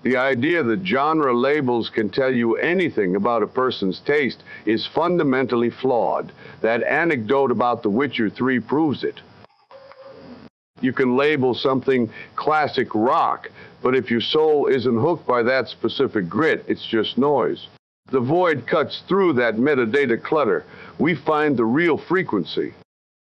The idea that genre labels can tell you anything about a person's taste is fundamentally flawed. That anecdote about The Witcher 3 proves it. You can label something classic rock, but if your soul isn't hooked by that specific grit, it's just noise. The Void cuts through that metadata clutter. We find the real frequency.